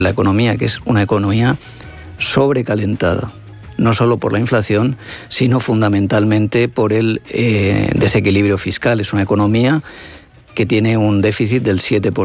la economía, que es una economía sobrecalentada, no solo por la inflación, sino fundamentalmente por el desequilibrio fiscal. Es una economía que tiene un déficit del 7%.